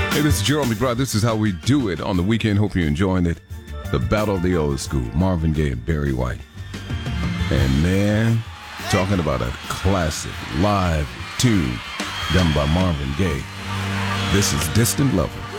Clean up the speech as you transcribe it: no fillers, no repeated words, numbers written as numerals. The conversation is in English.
Hey, this is Jeremy Brown. This is how we do it on the weekend. Hope you're enjoying it. The Battle of the Old School, Marvin Gaye and Barry White. And man, talking about a classic live tune done by Marvin Gaye. This is Distant Lover.